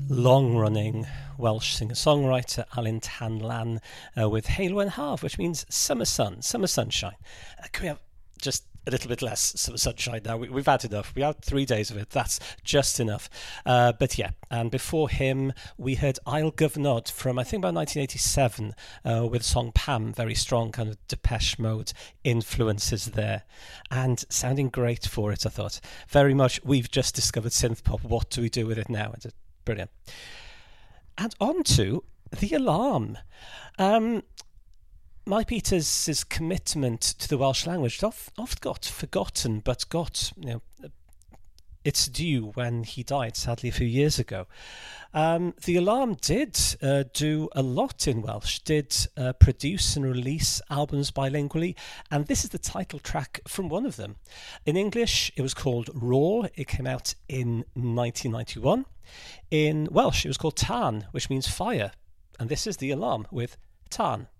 long-running Welsh singer-songwriter Alun Tanlan with Halo and Half, which means summer sun, summer sunshine. Can we have just a little bit less summer sunshine now? We've had enough. We had 3 days of it. That's just enough. But yeah, and before him, we heard Ail Gyfnod from, I think, about 1987 with the song Pam, very strong kind of Depeche Mode influences there. And sounding great for it, I thought. Very much, we've just discovered synth pop. What do we do with it now? It's brilliant. And on to The Alarm. Mike Peters' commitment to the Welsh language oft got forgotten, but got its due when he died, sadly, a few years ago. The Alarm did do a lot in Welsh, did produce and release albums bilingually, and this is the title track from one of them. In English, it was called Roar. It came out in 1991. In Welsh, it was called Tân, which means fire, and this is The Alarm with Tân.